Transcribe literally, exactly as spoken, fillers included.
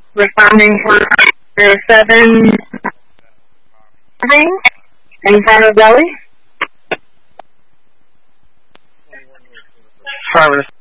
responding for zero seven in front of Belly. Affirmative.